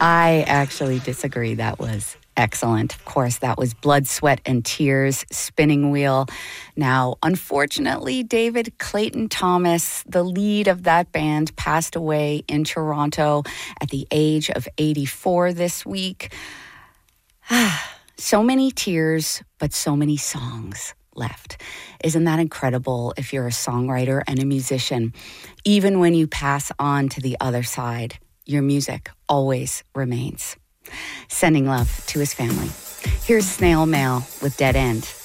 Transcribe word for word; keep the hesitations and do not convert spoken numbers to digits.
I actually disagree. That was excellent. Of course, that was Blood, Sweat, and Tears, Spinning Wheel. Now, unfortunately, David Clayton Thomas, the lead of that band, passed away in Toronto at the age of eighty-four this week. So many tears, but so many songs left. Isn't that incredible if you're a songwriter and a musician? Even when you pass on to the other side, your music always remains. Sending love to his family. Here's Snail Mail with Dead End.